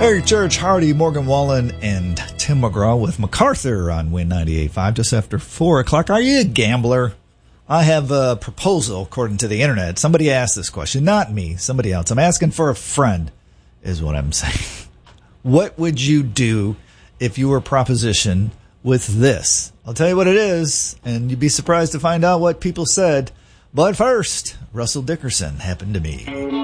Eric Church, Hardy, Morgan Wallen, and Tim McGraw with MacArthur on Win 98.5 just after 4 o'clock. Are you a gambler? I have a proposal, according to the internet. Somebody asked this question. Not me, somebody else. I'm asking for a friend, is what I'm saying. What would you do if you were propositioned with this? I'll tell you what it is, and you'd be surprised to find out what people said. But first, Russell Dickerson happened to me.